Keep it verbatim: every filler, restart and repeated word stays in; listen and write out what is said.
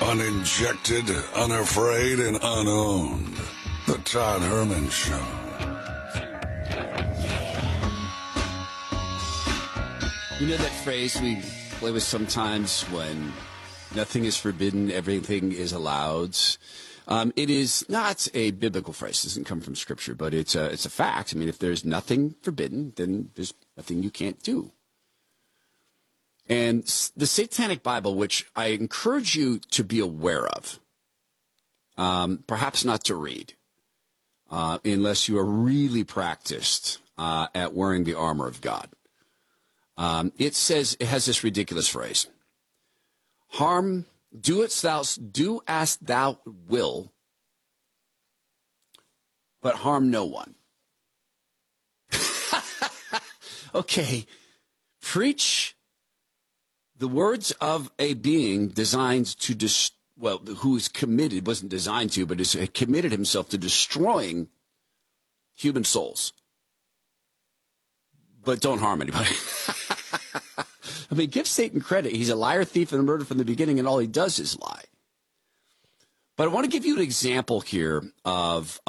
Uninjected, unafraid, and unowned. The Todd Herman Show. You know that phrase we play with sometimes when nothing is forbidden, everything is allowed? Um, it is not a biblical phrase. It doesn't come from Scripture, but it's a, it's a fact. I mean, if there's nothing forbidden, then there's nothing you can't do. And the Satanic Bible, which I encourage you to be aware of, um, perhaps not to read, uh, unless you are really practiced uh, at wearing the armor of God. Um, it says, it has this ridiculous phrase: harm, do it thou, do as thou will, but harm no one. Okay, preach the words of a being designed to, dis- well, who is committed, wasn't designed to, but has committed himself to destroying human souls. But don't harm anybody. I mean, give Satan credit. He's a liar, thief, and a murderer from the beginning, and all he does is lie. But I want to give you an example here of